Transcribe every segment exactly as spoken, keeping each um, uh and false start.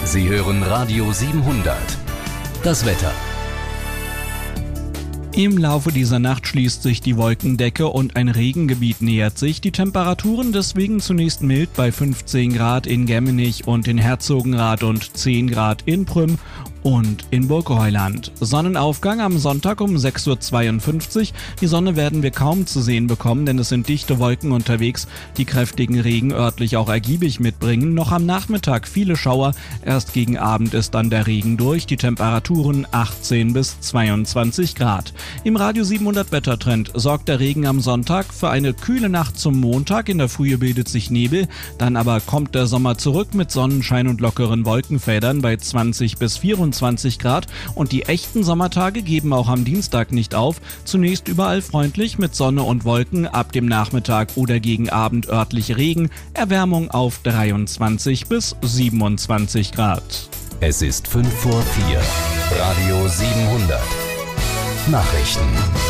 Sie hören Radio siebenhundert. Das Wetter. Im Laufe dieser Nacht schließt sich die Wolkendecke und ein Regengebiet nähert sich. Die Temperaturen deswegen zunächst mild bei fünfzehn Grad in Gemmenich und in Herzogenrath und zehn Grad in Prüm und in Burgheuland. Sonnenaufgang am Sonntag um sechs Uhr zweiundfünfzig. Die Sonne werden wir kaum zu sehen bekommen, denn es sind dichte Wolken unterwegs, die kräftigen Regen örtlich auch ergiebig mitbringen. Noch am Nachmittag viele Schauer, erst gegen Abend ist dann der Regen durch. Die Temperaturen achtzehn bis zweiundzwanzig Grad. Im Radio siebenhundert Wettertrend sorgt der Regen am Sonntag für eine kühle Nacht zum Montag. In der Frühe bildet sich Nebel, dann aber kommt der Sommer zurück mit Sonnenschein und lockeren Wolkenfeldern bei zwanzig bis vierundzwanzig Grad und die echten Sommertage geben auch am Dienstag nicht auf. Zunächst überall freundlich mit Sonne und Wolken, ab dem Nachmittag oder gegen Abend örtlich Regen, Erwärmung auf dreiundzwanzig bis siebenundzwanzig Grad. Es ist fünf vor vier. Radio siebenhundert. Nachrichten.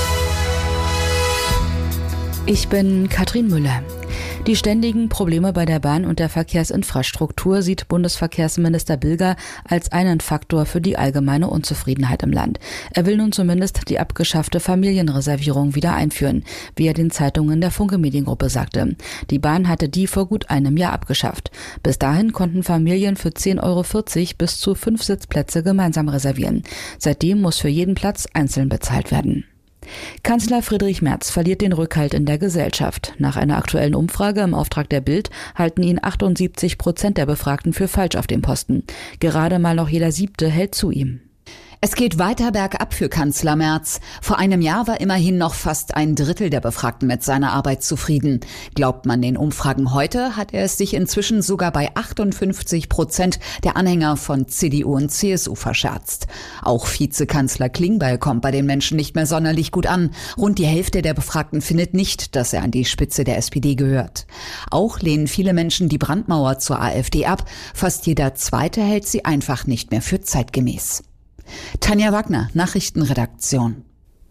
Ich bin Katrin Müller. Die ständigen Probleme bei der Bahn und der Verkehrsinfrastruktur sieht Bundesverkehrsminister Bilger als einen Faktor für die allgemeine Unzufriedenheit im Land. Er will nun zumindest die abgeschaffte Familienreservierung wieder einführen, wie er den Zeitungen der Funke Mediengruppe sagte. Die Bahn hatte die vor gut einem Jahr abgeschafft. Bis dahin konnten Familien für zehn Euro vierzig bis zu fünf Sitzplätze gemeinsam reservieren. Seitdem muss für jeden Platz einzeln bezahlt werden. Kanzler Friedrich Merz verliert den Rückhalt in der Gesellschaft. Nach einer aktuellen Umfrage im Auftrag der Bild halten ihn achtundsiebzig Prozent der Befragten für falsch auf dem Posten. Gerade mal noch jeder Siebte hält zu ihm. Es geht weiter bergab für Kanzler Merz. Vor einem Jahr war immerhin noch fast ein Drittel der Befragten mit seiner Arbeit zufrieden. Glaubt man den Umfragen heute, hat er es sich inzwischen sogar bei achtundfünfzig Prozent der Anhänger von C D U und C S U verscherzt. Auch Vizekanzler Klingbeil kommt bei den Menschen nicht mehr sonderlich gut an. Rund die Hälfte der Befragten findet nicht, dass er an die Spitze der S P D gehört. Auch lehnen viele Menschen die Brandmauer zur AfD ab. Fast jeder Zweite hält sie einfach nicht mehr für zeitgemäß. Tanja Wagner, Nachrichtenredaktion.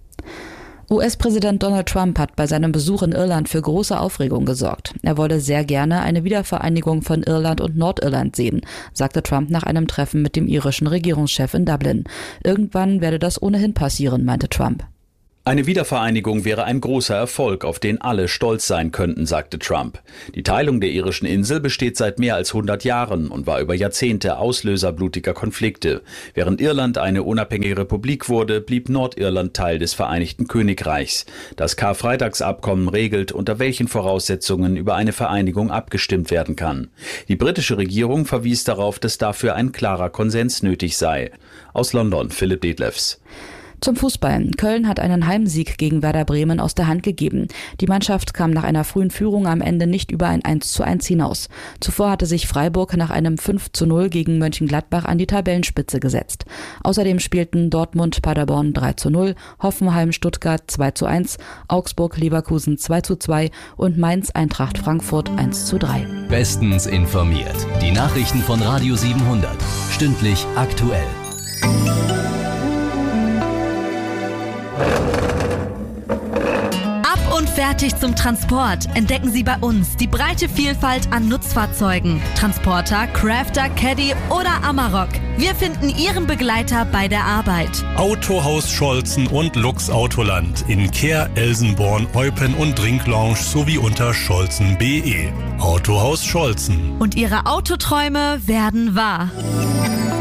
U S-Präsident Donald Trump hat bei seinem Besuch in Irland für große Aufregung gesorgt. Er wolle sehr gerne eine Wiedervereinigung von Irland und Nordirland sehen, sagte Trump nach einem Treffen mit dem irischen Regierungschef in Dublin. Irgendwann werde das ohnehin passieren, meinte Trump. Eine Wiedervereinigung wäre ein großer Erfolg, auf den alle stolz sein könnten, sagte Trump. Die Teilung der irischen Insel besteht seit mehr als hundert Jahren und war über Jahrzehnte Auslöser blutiger Konflikte. Während Irland eine unabhängige Republik wurde, blieb Nordirland Teil des Vereinigten Königreichs. Das Karfreitagsabkommen regelt, unter welchen Voraussetzungen über eine Vereinigung abgestimmt werden kann. Die britische Regierung verwies darauf, dass dafür ein klarer Konsens nötig sei. Aus London, Philipp Detlefs. Zum Fußball. Köln hat einen Heimsieg gegen Werder Bremen aus der Hand gegeben. Die Mannschaft kam nach einer frühen Führung am Ende nicht über ein eins zu eins hinaus. Zuvor hatte sich Freiburg nach einem fünf zu null gegen Mönchengladbach an die Tabellenspitze gesetzt. Außerdem spielten Dortmund Paderborn drei zu null, Hoffenheim Stuttgart zwei zu eins, Augsburg Leverkusen zwei zu zwei und Mainz Eintracht Frankfurt eins zu drei. Bestens informiert. Die Nachrichten von Radio siebenhundert. Stündlich aktuell. Und fertig zum Transport. Entdecken Sie bei uns die breite Vielfalt an Nutzfahrzeugen. Transporter, Crafter, Caddy oder Amarok. Wir finden Ihren Begleiter bei der Arbeit. Autohaus Scholzen und Lux Autoland in Kehr, Elsenborn, Eupen und Trinklounge sowie unter scholzen punkt de. Autohaus Scholzen. Und Ihre Autoträume werden wahr.